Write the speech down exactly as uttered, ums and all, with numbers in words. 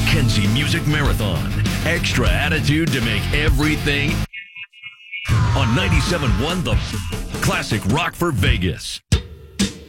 Kenzie Music Marathon. Extra attitude to make everything on ninety-seven point one The Classic Rock for Vegas.